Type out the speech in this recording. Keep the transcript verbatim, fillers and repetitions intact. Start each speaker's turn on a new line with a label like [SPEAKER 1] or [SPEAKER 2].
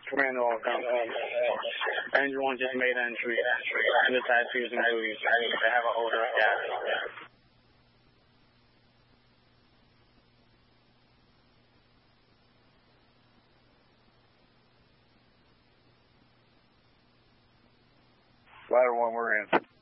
[SPEAKER 1] Command all company. Engine one just made entry. And the tide fusing buoys. They have a odor of gas.
[SPEAKER 2] Ladder one, we're in.